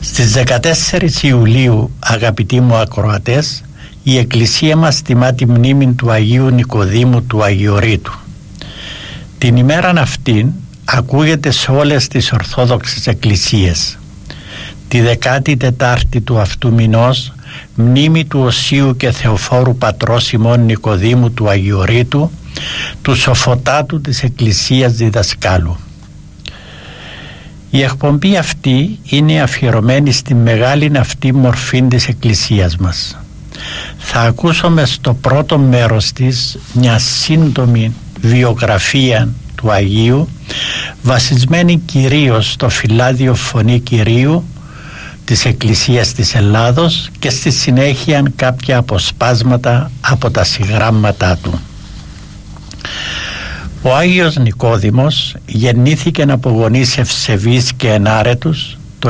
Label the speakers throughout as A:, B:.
A: Στις 14 Ιουλίου, αγαπητοί μου ακροατές, η Εκκλησία μας τιμά τη μνήμη του Αγίου Νικοδήμου του Αγιορείτου. Την ημέραν αυτήν ακούγεται σε όλες τις Ορθόδοξες Εκκλησίες. Τη 14η του αυτού μηνός, μνήμη του Οσίου και Θεοφόρου πατρός ημών Νικοδήμου του Αγιορείτου, του σοφοτάτου της Εκκλησίας διδασκάλου. Η εκπομπή αυτή είναι αφιερωμένη στη μεγάλη αυτή μορφή της Εκκλησίας μας. Θα ακούσουμε στο πρώτο μέρος της μια σύντομη βιογραφία του Αγίου, βασισμένη κυρίως στο φυλάδιο Φωνή Κυρίου της Εκκλησίας της Ελλάδος, και στη συνέχεια κάποια αποσπάσματα από τα συγγράμματά του. Ο Άγιος Νικόδημος γεννήθηκε από γονείς ευσεβείς και ενάρετους το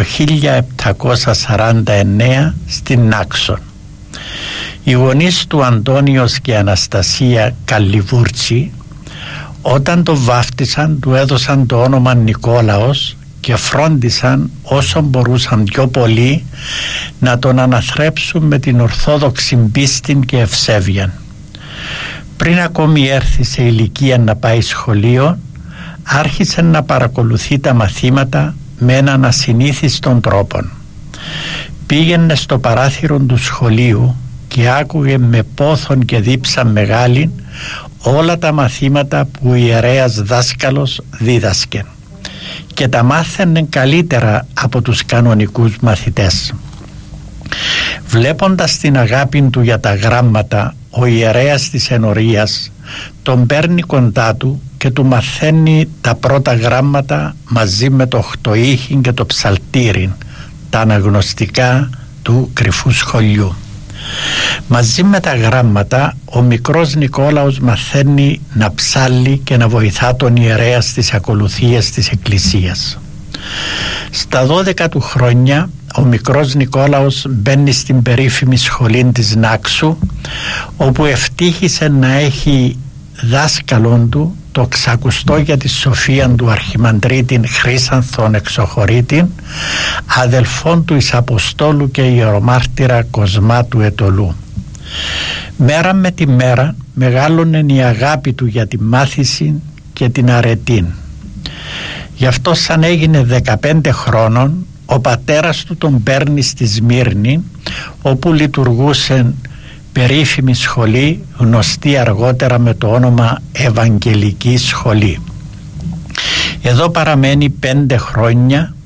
A: 1749 στην Νάξο. Οι γονείς του, Αντώνιος και Αναστασία Καλιβούρτσι, όταν το βάφτισαν του έδωσαν το όνομα Νικόλαος και φρόντισαν όσο μπορούσαν πιο πολύ να τον αναθρέψουν με την ορθόδοξη πίστη και ευσέβεια. Πριν ακόμη έρθει σε ηλικία να πάει σχολείο, άρχισε να παρακολουθεί τα μαθήματα με έναν ασυνήθιστον τρόπο. Πήγαινε στο παράθυρο του σχολείου και άκουγε με πόθον και δίψα μεγάλη όλα τα μαθήματα που ο ιερέας δάσκαλος δίδασκε, και τα μάθαινε καλύτερα από τους κανονικούς μαθητές. Βλέποντας την αγάπη του για τα γράμματα, ο ιερέας της ενορίας τον παίρνει κοντά του και του μαθαίνει τα πρώτα γράμματα μαζί με το οχτοήχη και το ψαλτήρι, τα αναγνωστικά του κρυφού σχολείου. Μαζί με τα γράμματα, ο μικρός Νικόλαος μαθαίνει να ψάλλει και να βοηθά τον ιερέα στις ακολουθίες της Εκκλησίας. Στα 12 του χρόνια, ο μικρός Νικόλαος μπαίνει στην περίφημη σχολή της Νάξου, όπου ευτύχησε να έχει δάσκαλον του το ξακουστό για τη σοφία του Αρχιμανδρίτη Χρύσανθον Εξοχωρίτη, αδελφόν του εις Αποστόλου και ιερομάρτυρα Κοσμά του Ετωλού. Μέρα με τη μέρα μεγάλωνε η αγάπη του για τη μάθηση και την αρετή. Γι' αυτό σαν έγινε 15 χρόνων, ο πατέρας του τον παίρνει στη Σμύρνη, όπου λειτουργούσε περίφημη σχολή, γνωστή αργότερα με το όνομα Ευαγγελική Σχολή. Εδώ παραμένει 5 χρόνια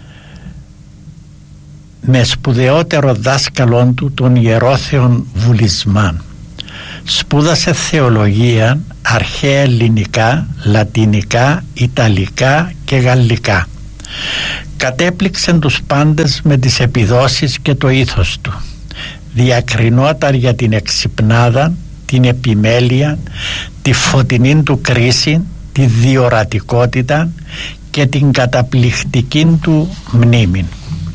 A: με σπουδαιότερο δάσκαλον του τον Ιερόθεον Βουλισμάν. Σπούδασε θεολογία, αρχαία ελληνικά, λατινικά, ιταλικά και γαλλικά. Κατέπληξε τους πάντες με τις επιδόσεις και το ήθος του. Διακρινόταν για την εξυπνάδα, την επιμέλεια, τη φωτεινή του κρίση, τη διορατικότητα και την καταπληκτική του μνήμη.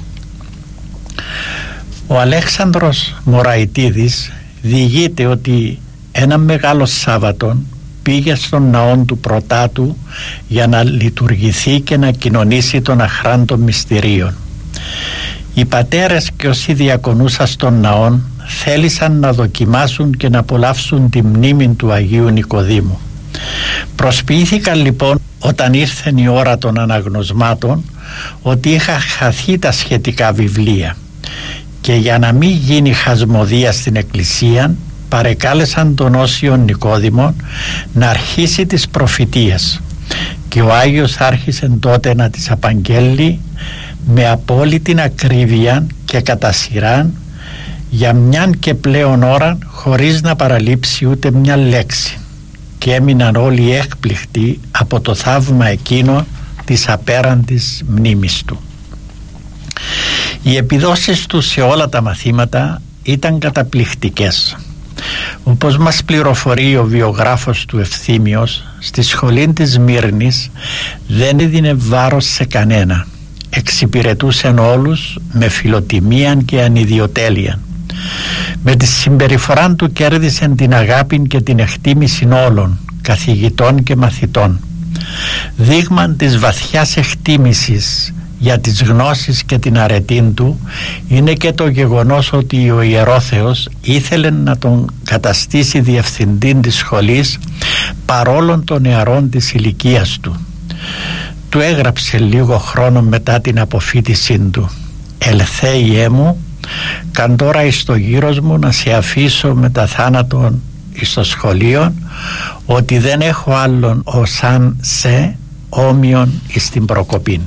A: Ο Αλέξανδρος Μωραϊτίδης διηγείται ότι ένα μεγάλο Σάββατο πήγε στον ναό του Πρωτάτου για να λειτουργηθεί και να κοινωνήσει των αχράντων μυστηρίων. Οι πατέρες και όσοι διακονούσαν στον ναό θέλησαν να δοκιμάσουν και να απολαύσουν τη μνήμη του Αγίου Νικοδήμου. Προσποιήθηκαν λοιπόν, όταν ήρθε η ώρα των αναγνωσμάτων, ότι είχα χαθεί τα σχετικά βιβλία, και για να μην γίνει χασμωδία στην εκκλησία παρεκάλεσαν τον Όσιο Νικόδημο να αρχίσει τις προφητείες, και ο Άγιος άρχισε τότε να τις απαγγέλει με απόλυτη ακρίβεια και κατά σειρά για μιαν και πλέον ώρα, χωρίς να παραλείψει ούτε μια λέξη, και έμειναν όλοι έκπληκτοι από το θαύμα εκείνο της απέραντης μνήμης του. Οι επιδόσεις του σε όλα τα μαθήματα ήταν καταπληκτικές. Όπως μας πληροφορεί ο βιογράφος του Ευθύμιος, στη σχολή της Σμύρνης δεν έδινε βάρος σε κανένα. Εξυπηρετούσε όλους με φιλοτιμία και ανιδιοτέλεια. Με τη συμπεριφορά του κέρδισε την αγάπη και την εκτίμηση όλων, καθηγητών και μαθητών. Δείγμα της βαθιάς εκτίμησης για τις γνώσεις και την αρετή του είναι και το γεγονός ότι ο Ιερόθεος ήθελε να τον καταστήσει διευθυντή της σχολής παρόλων των νεαρών της ηλικίας του. Του έγραψε λίγο χρόνο μετά την αποφοίτησή του: «Ελθέιέ μου, καν τώρα εις το γύρος μου να σε αφήσω μετά θάνατον εις το σχολείο, ότι δεν έχω άλλον σαν σε όμοιον εις την προκοπήν».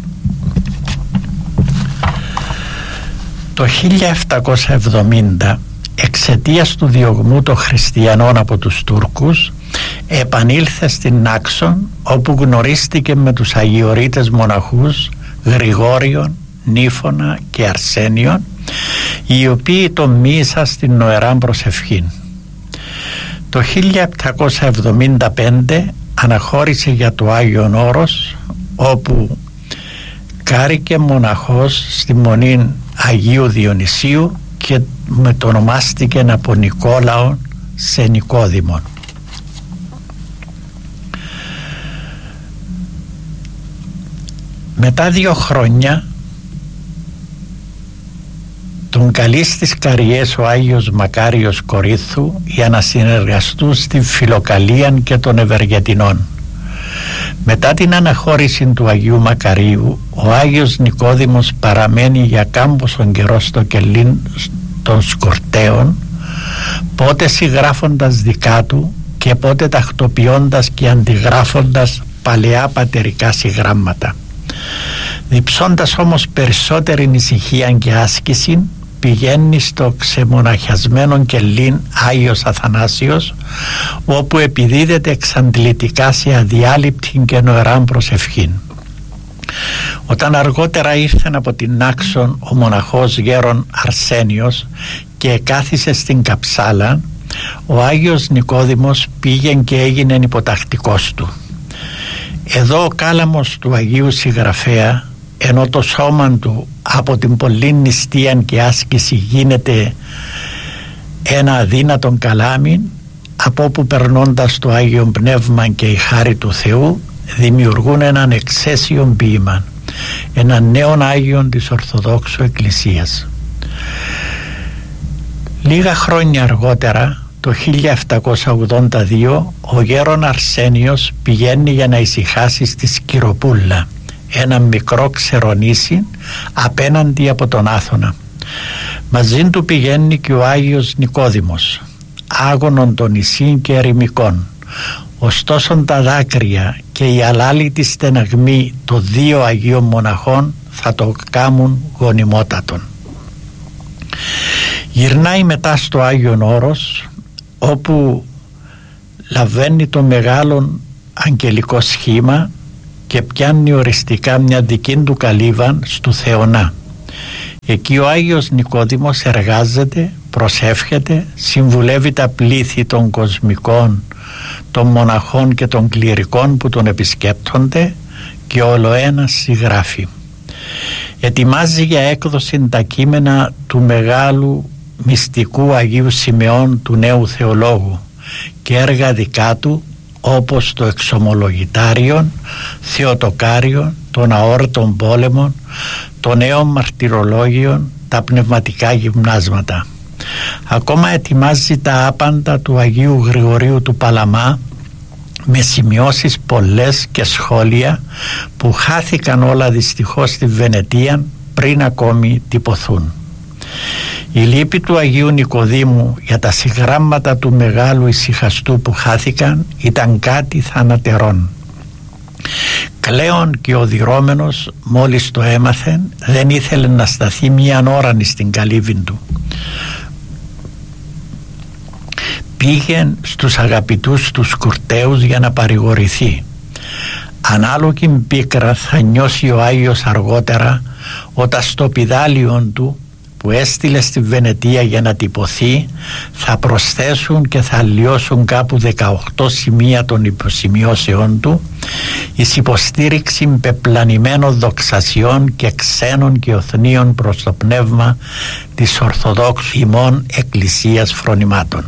A: Το 1770, εξαιτίας του διωγμού των χριστιανών από τους Τούρκους, επανήλθε στην Νάξον, όπου γνωρίστηκε με τους αγιορείτες μοναχούς Γρηγόριον, Νύφωνα και Αρσένιον, οι οποίοι τον μοίησαν στην νοεράν προσευχήν. Το 1775 αναχώρησε για το Άγιον Όρος, όπου κάρηκε μοναχός στη Μονή Αγίου Διονυσίου και μετονομάστηκε από Νικόλαον σε Νικόδημον. Μετά 2 χρόνια τον καλεί στις Καριές ο Άγιος Μακάριος Κορίνθου για να συνεργαστούν στη Φιλοκαλία και των Ευεργετινών. Μετά την αναχώρηση του Αγίου Μακαρίου, ο Άγιος Νικόδημος παραμένει για κάμποσον καιρό στο κελίν των Σκορταίων, πότε συγγράφοντας δικά του και πότε τακτοποιώντας και αντιγράφοντας παλαιά πατερικά συγγράμματα. Διψώντας όμως περισσότερη ησυχία και άσκηση, πηγαίνει στο ξεμοναχιασμένο κελίν Άγιος Αθανάσιος, όπου επιδίδεται εξαντλητικά σε αδιάλειπτη και νοεράν προσευχήν. Όταν αργότερα ήρθαν από την Νάξον ο μοναχός γέρον Αρσένιος και κάθισε στην καψάλα, ο Άγιος Νικόδημος πήγε και έγινε υποτακτικός του. Εδώ ο κάλαμος του Αγίου Συγγραφέα, ενώ το σώμα του από την πολλή νηστεία και άσκηση γίνεται ένα αδύνατον καλάμι, από όπου περνώντας το Άγιο Πνεύμα και η χάρη του Θεού δημιουργούν έναν εξαίσιον ποίημα, έναν νέον Άγιον της Ορθοδόξου Εκκλησίας. Λίγα χρόνια αργότερα, το 1782, ο γέρον Αρσένιος πηγαίνει για να ησυχάσει στη Σκυροπούλα, ένα μικρό ξερονήσι απέναντι από τον Άθωνα. Μαζί του πηγαίνει και ο Άγιος Νικόδημος, άγωνον των νησίν και ερημικών. Ωστόσο τα δάκρυα και η αλάλητη στεναγμή των 2 Αγίων μοναχών θα το κάμουν γονιμότατον. Γυρνάει μετά στο Άγιον Όρος, όπου λαβαίνει το μεγάλο αγγελικό σχήμα και πιάνει οριστικά μια δική του καλύβα στου Θεονά. Εκεί ο Άγιος Νικόδημος εργάζεται, προσεύχεται, συμβουλεύει τα πλήθη των κοσμικών, των μοναχών και των κληρικών που τον επισκέπτονται, και ολοένας συγγράφει. Ετοιμάζει για έκδοση τα κείμενα του μεγάλου μυστικού Αγίου Σιμεών του Νέου Θεολόγου και έργα δικά του, όπως το Εξομολογητάριον, Θεοτοκάριον, των Αόρτων Πόλεμων, το Νέο Μαρτυρολόγιον, τα Πνευματικά Γυμνάσματα. Ακόμα ετοιμάζει τα άπαντα του Αγίου Γρηγορίου του Παλαμά, με σημειώσεις πολλές και σχόλια που χάθηκαν όλα δυστυχώς στη Βενετία πριν ακόμη τυπωθούν. Η λύπη του Αγίου Νικοδήμου για τα συγγράμματα του μεγάλου ησυχαστού που χάθηκαν ήταν κάτι θανατερόν. Κλαίον και οδυρώμενος, μόλις το έμαθε, δεν ήθελε να σταθεί μίαν ώρα στην καλύβη του. Πήγε στους αγαπητούς τους Σκουρταίους για να παρηγορηθεί. Ανάλογη πίκρα θα νιώσει ο Άγιος αργότερα, όταν στο πηδάλιον του που έστειλε στη Βενετία για να τυπωθεί θα προσθέσουν και θα λιώσουν κάπου 18 σημεία των υποσημειώσεών του, εις υποστήριξη πεπλανημένων δοξασιών και ξένων και οθνίων προς το πνεύμα της Ορθοδόξου ημών Εκκλησίας φρονημάτων.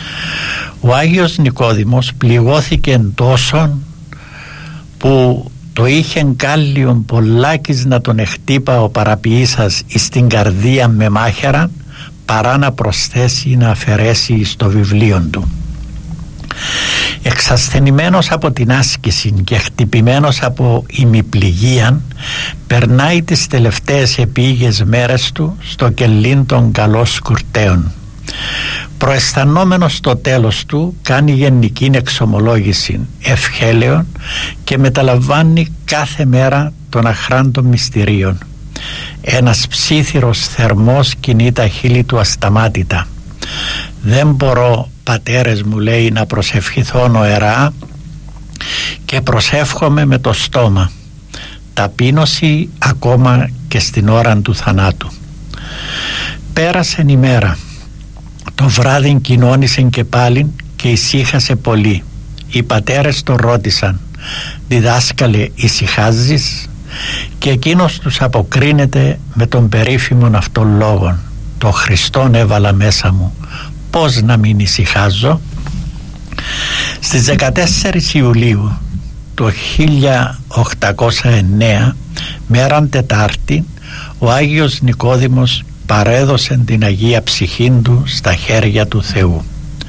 A: Ο Άγιος Νικόδημος πληγώθηκε τόσον που το είχεν κάλλιον πολλάκις να τον εχτύπα ο παραποιήσας εις την καρδία με μάχαιρα, παρά να προσθέσει να αφαιρέσει στο βιβλίο του. Εξασθενημένος από την άσκηση και χτυπημένος από ημιπληγίαν, περνάει τις τελευταίες επίγειες μέρες του στο κελίν των καλών σκουρτέων. Προαισθανόμενος το τέλος του, κάνει γενική εξομολόγηση ευχέλαιων και μεταλαμβάνει κάθε μέρα των αχράντων μυστηρίων. Ένας ψήθυρος θερμός κινεί τα χείλη του ασταμάτητα. «Δεν μπορώ, πατέρες μου», λέει, «να προσευχηθώ νοερά και προσεύχομαι με το στόμα. Ταπείνωση ακόμα και στην ώρα του θανάτου». Πέρασε η μέρα. Το βράδυ κοινώνησε και πάλι και ησύχασε πολύ. Οι πατέρες τον ρώτησαν, «Διδάσκαλε, ησυχάζεις?» Και εκείνος τους αποκρίνεται με τον περίφημον αυτόν λόγον, «Το Χριστόν έβαλα μέσα μου, πώς να μην ησυχάζω?» Στις 14 Ιουλίου το 1809, μέραν Τετάρτη, ο Άγιος Νικόδημος παρέδωσε την Αγία Ψυχή του στα χέρια του Θεού.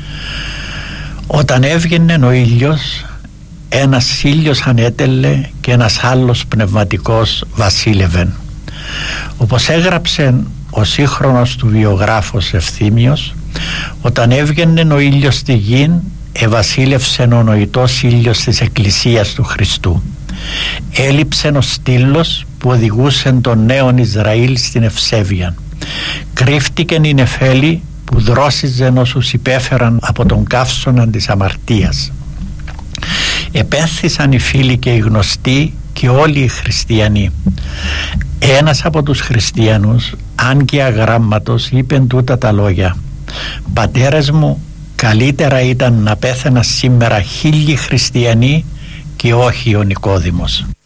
A: Όταν έβγαινε ο ήλιος, ένας ήλιος ανέτελε και ένας άλλος πνευματικός βασίλευεν. Όπως έγραψε ο σύγχρονος του βιογράφος Ευθύμιος, όταν έβγαινε ο ήλιος στη γη, ευασίλευσεν ο νοητός ήλιος της Εκκλησίας του Χριστού. Έλειψεν ο στήλος που οδηγούσε τον νέον Ισραήλ στην ευσέβεια. Κρύφτηκεν η νεφέλη που δρόσιζεν όσους υπέφεραν από τον καύσωνα της αμαρτίας. Επέθυσαν οι φίλοι και οι γνωστοί και όλοι οι χριστιανοί. Ένας από τους χριστιανούς, αν και αγράμματος, είπε τούτα τα λόγια: «Πατέρες μου, καλύτερα ήταν να πέθαινα σήμερα 1000 χριστιανοί και όχι ο Νικόδημος».